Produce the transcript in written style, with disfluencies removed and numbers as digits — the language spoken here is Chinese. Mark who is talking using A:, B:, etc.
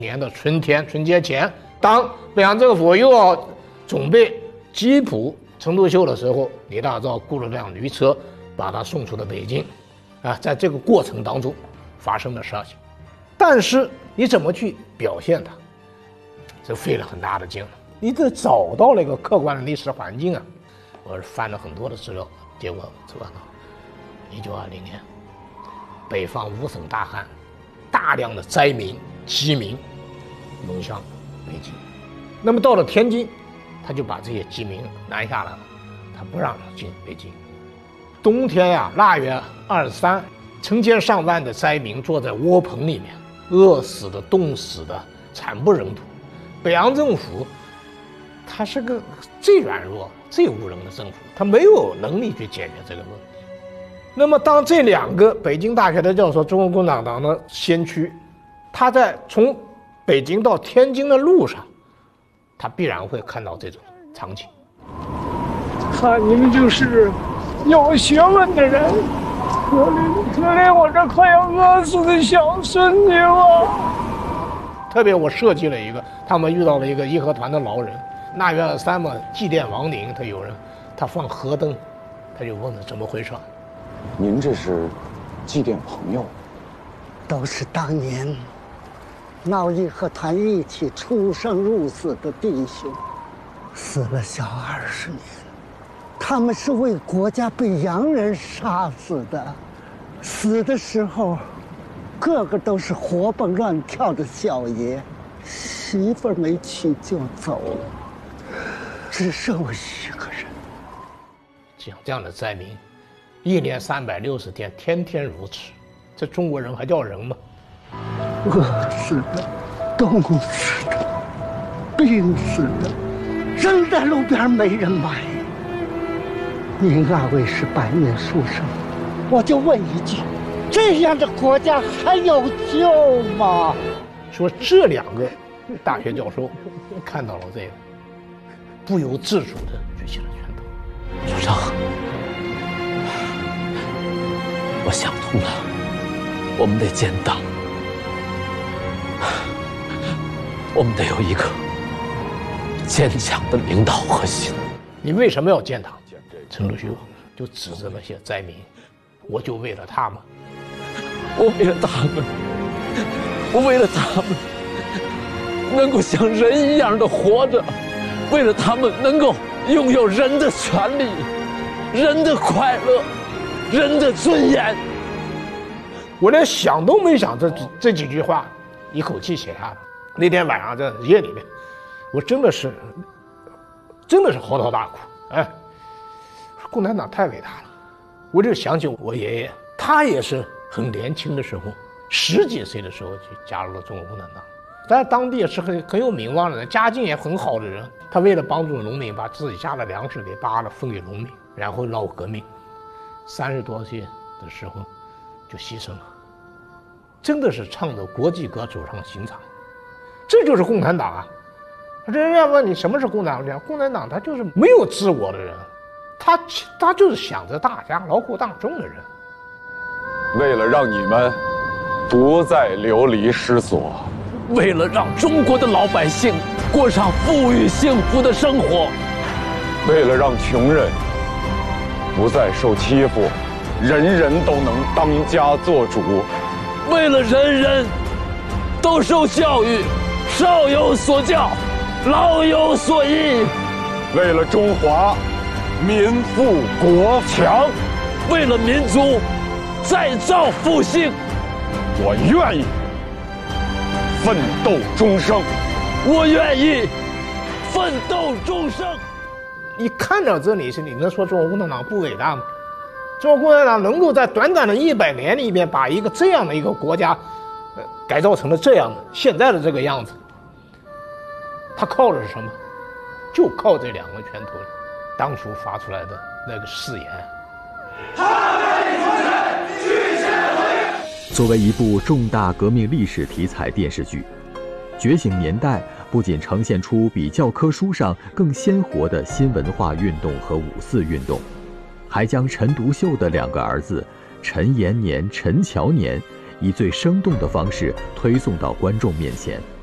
A: 年的春天，春节前，当北洋政府又要准备缉捕陈独秀的时候，李大钊雇了辆驴车把他送出了北京。在这个过程当中发生的事情，但是你怎么去表现它，这费了很大的劲了。你得找到了一个客观的历史环境啊。我翻了很多的资料，结果这个1920年，北方5省大旱，大量的灾民饥民涌向北京。那么到了天津，他就把这些饥民拦下来了，他不让他进北京。冬天呀，腊月23，成千上万的灾民坐在窝棚里面，饿死的、冻死的，惨不忍睹。北洋政府，他是个最软弱、最无能的政府，他没有能力去解决这个问题。那么，当这2个北京大学的教授，中国共产党的先驱，他在从北京到天津的路上，他必然会看到这种场景。
B: 看你们就是有学问的人，可怜我这快要饿死的小孙女啊！
A: 特别我设计了一个，他们遇到了一个义和团的老人，腊月23嘛，祭奠亡灵，他放河灯，他就问了怎么回事。
C: 您这是祭奠朋友？
D: 都是当年闹义和团一起出生入死的弟兄，死了小20年。他们是为国家被洋人杀死的，死的时候个个都是活蹦乱跳的小爷，媳妇儿没娶就走了，只剩我一个人。
A: 像这样的灾民，1年360天，天天如此，这中国人还叫人吗？
D: 饿死的，冻死的，病死的，扔在路边没人买。您2位是白面书生，我就问一句，这样的国家还有救吗？
A: 说这2个大学教授看到了这个，不由自主地举起了拳头。
E: 首长，我想通了，我们得建党，我们得有一个坚强的领导核心。
A: 你为什么要建党？陈独秀就指着那些灾民，我就为了他们，
E: 我为了他们，我为了他们能够像人一样的活着，为了他们能够拥有人的权利、人的快乐、人的尊严。
A: 我连想都没想这几句话，一口气写下了。那天晚上在夜里面，我真的是嚎啕大哭。共产党太伟大了，我就想起我爷爷，他也是很年轻的时候，10几岁的时候就加入了中国共产党，在当地也是很有名望的人，家境也很好的人。他为了帮助农民，把自己家的粮食给扒了分给农民，然后闹革命，30多岁的时候就牺牲了，真的是唱着国际歌走上刑场。这就是共产党啊！人家问你什么是共产党？共产党他就是没有自我的人。他就是想着大家劳苦大众的人。
C: 为了让你们不再流离失所，
E: 为了让中国的老百姓过上富裕幸福的生活，
C: 为了让穷人不再受欺负，人人都能当家做主，
E: 为了人人都受教育，少有所教，老有所依，
C: 为了中华民富国强，
E: 为了民族再造复兴，
C: 我愿意奋斗终生。
E: 我愿意奋斗终生。
A: 你看到这里，你能说中国共产党不伟大吗？中国共产党能够在短短的100年里面，把一个这样的一个国家，改造成了这样的现在的这个样子，他靠的是什么？就靠这2个拳头。当初发出来的那个誓言。
F: 作为一部重大革命历史题材电视剧，《觉醒年代》不仅呈现出比教科书上更鲜活的新文化运动和5四运动，还将陈独秀的2个儿子陈延年、陈乔年以最生动的方式推送到观众面前。